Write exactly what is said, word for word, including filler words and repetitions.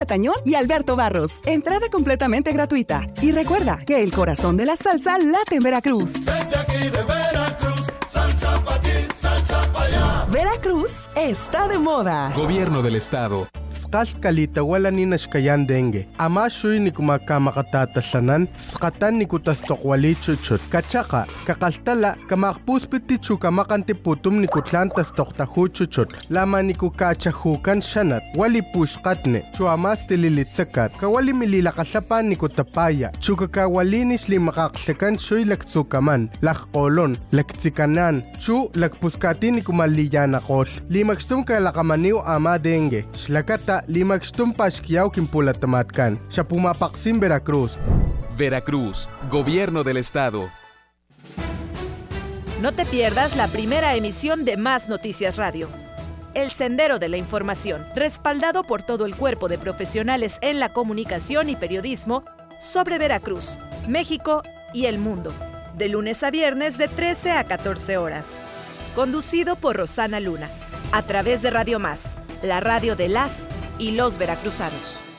Matañón y Alberto Barros. Entrada completamente gratuita. Y recuerda que el corazón de la salsa late en Veracruz. Desde aquí de Veracruz, salsa pa' aquí, salsa pa' allá. Veracruz está de moda. Gobierno del Estado. Kalita wala ni nashkayan dengue. Ama shuy ni kumakamakatatasanan, skatan ni kutastokwali chuchut. Kachaka, kakaltala, kamakpuspiti chukamakanti putum ni kutlantas toktahu chuchut. Lama ni kukachahukan shanat, wali pushkatne, chuamas tililitsakat, kawali mililakasapan ni kutapaya, chukakawalinis li makaksekan shuy laktsukaman, lakkolon, laktsikanan, chu lakpuskati ni kumaliyanakol. Limakstum kalakamaniw ama dengue, shlakata limakstum pashkiyaw kimpulatamatkan. Siya pumapaksim Veracruz. Veracruz, Gobierno del Estado. No te pierdas la primera emisión de Más Noticias Radio. El Sendero de la Información, respaldado por todo el cuerpo de profesionales en la comunicación y periodismo sobre Veracruz, México y el mundo. De lunes a viernes de trece a catorce horas. Conducido por Rosana Luna. A través de Radio Más, la radio de las y los veracruzanos.